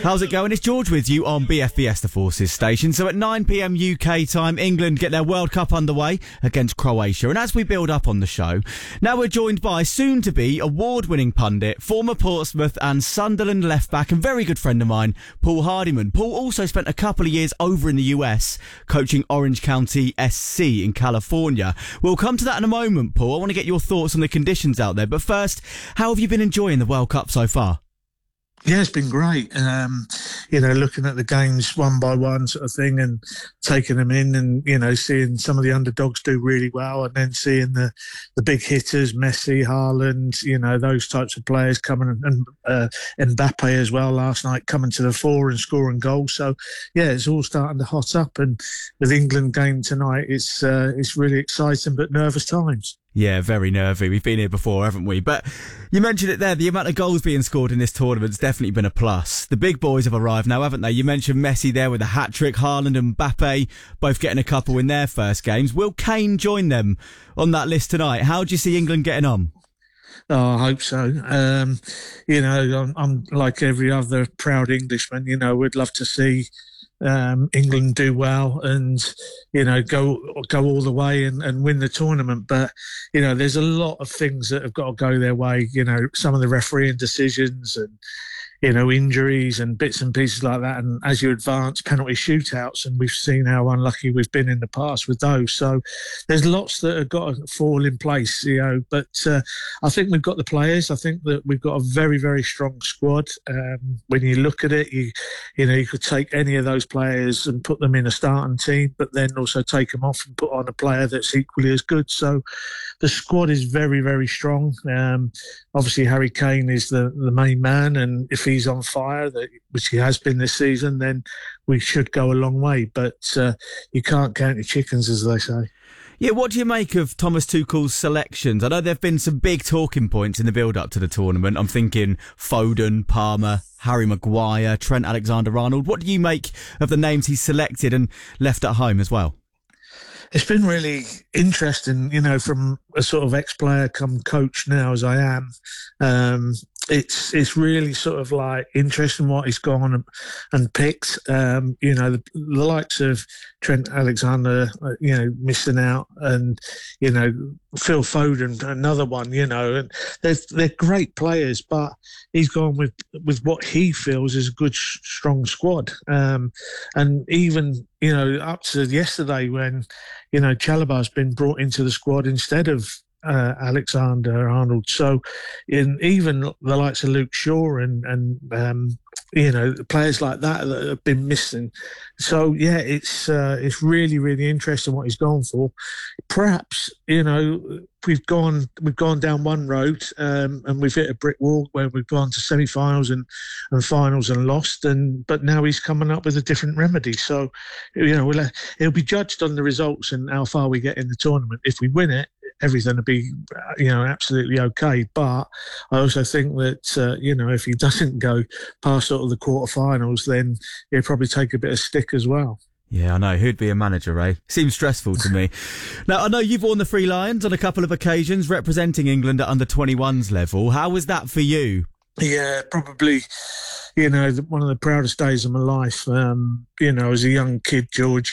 How's it going? It's George with you on BFBS The Forces station. So at 9pm UK time, England get their World Cup underway against Croatia. And as we build up on the show, now we're joined by soon-to-be award-winning pundit, former Portsmouth and Sunderland left-back and very good friend of mine, Paul Hardiman. Paul also spent a couple of years over in the US coaching Orange County SC in California. We'll come to that in a moment, Paul. I want to get your thoughts on the conditions out there. But first, how have you been enjoying the World Cup so far? Yeah, it's been great. Looking at the games one by one sort of thing and taking them in and, seeing some of the underdogs do really well and then seeing the big hitters, Messi, Haaland, those types of players coming and Mbappe as well last night coming to the fore and scoring goals. So, yeah, it's all starting to hot up. And with England game tonight, it's really exciting but nervous times. Yeah, very nervy. We've been here before, haven't we? But you mentioned it there. The amount of goals being scored in this tournament's definitely been a plus. The big boys have arrived now, haven't they? You mentioned Messi there with a hat-trick. Haaland and Mbappe both getting a couple in their first games. Will Kane join them on that list tonight? How do you see England getting on? Oh, I hope so. I'm like every other proud Englishman. We'd love to see England do well and go all the way and win the tournament, but there's a lot of things that have got to go their way. Some of the refereeing decisions and injuries and bits and pieces like that, and as you advance, penalty shootouts, and we've seen how unlucky we've been in the past with those. So there's lots that have got to fall in place, but I think we've got the players. I think that we've got a very, very strong squad. When you look at it, you could take any of those players and put them in a starting team, but then also take them off and put on a player that's equally as good. So the squad is very, very strong. Obviously, Harry Kane is the main man, and if he's on fire, which he has been this season, then we should go a long way. But you can't count your chickens, as they say. Yeah, what do you make of Thomas Tuchel's selections? I know there have been some big talking points in the build-up to the tournament. I'm thinking Foden, Palmer, Harry Maguire, Trent Alexander-Arnold. What do you make of the names he's selected and left at home as well? It's been really interesting, from a sort of ex-player come coach now as I am. It's really sort of like interesting what he's gone and picked. The likes of Trent Alexander, missing out, and Phil Foden, another one. And they're great players, but he's gone with what he feels is a good, strong squad. And even up to yesterday when Chalobah's been brought into the squad instead of Alexander-Arnold. So even the likes of Luke Shaw and players like that have been missing. So yeah, it's really, really interesting what he's gone for. Perhaps we've gone down one road and we've hit a brick wall where we've gone to semi-finals and finals and lost, but now he's coming up with a different remedy. So it'll be judged on the results and how far we get in the tournament. If we win it, everything will be absolutely okay. But I also think that if he doesn't go past sort of the quarterfinals, then he'll probably take a bit of stick as well. Yeah, I know. Who'd be a manager, Ray? Seems stressful to me. Now, I know you've worn the Three Lions on a couple of occasions, representing England at under-21s level. How was that for you? Yeah, probably, one of the proudest days of my life. As a young kid, George,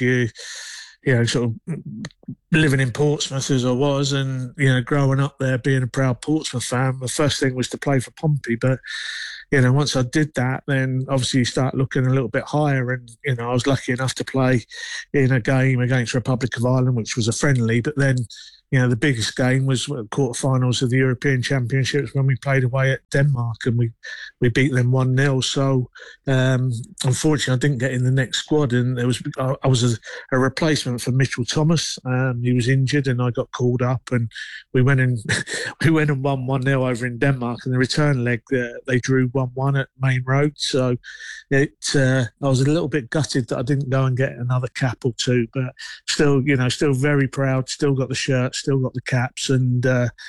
sort of living in Portsmouth as I was, and growing up there, being a proud Portsmouth fan, the first thing was to play for Pompey. But once I did that, then obviously you start looking a little bit higher, and I was lucky enough to play in a game against Republic of Ireland, which was a friendly. But then the biggest game was quarterfinals of the European Championships when we played away at Denmark and we beat them 1-0. So unfortunately, I didn't get in the next squad, and I was a replacement for Mitchell Thomas. He was injured, and I got called up, and we went and won 1-0 over in Denmark. And the return leg, they drew 1-1 at Main Road. So I was a little bit gutted that I didn't go and get another cap or two, but still very proud. Still got the shirt, still got the caps, and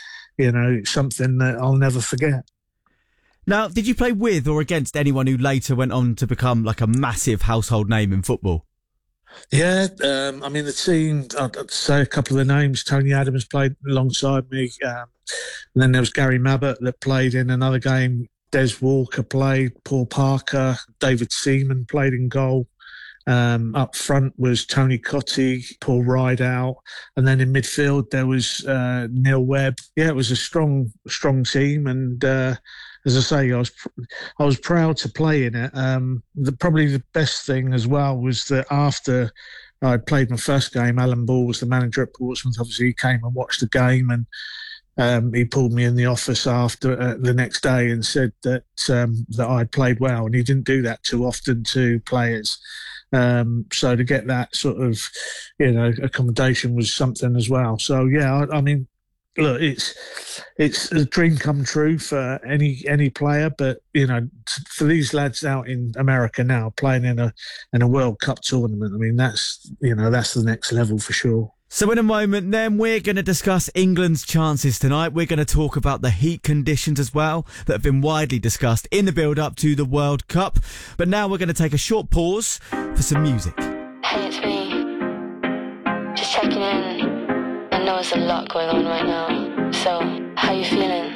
something that I'll never forget. Now, did you play with or against anyone who later went on to become like a massive household name in football? Yeah, the team, I'd say a couple of the names. Tony Adams played alongside me. And then there was Gary Mabbott that played in another game Des Walker played, Paul Parker, David Seaman played in goal. Up front was Tony Cottee, Paul Rideout, and then in midfield there was Neil Webb. Yeah, it was a strong team, and as I say, I was proud to play in it. Probably the best thing as well was that after I played my first game, Alan Ball was the manager at Portsmouth. Obviously, he came and watched the game, and he pulled me in the office after the next day and said that I'd played well, and he didn't do that too often to players. So to get that sort of, accommodation was something as well. So yeah, I mean, look, it's a dream come true for any player, but for these lads out in America now playing in a World Cup tournament, I mean that's the next level for sure. So in a moment then, we're going to discuss England's chances tonight. We're going to talk about the heat conditions as well that have been widely discussed in the build-up to the World Cup. But now we're going to take a short pause for some music. Hey, it's me. Just checking in. I know there's a lot going on right now. So, how you feeling?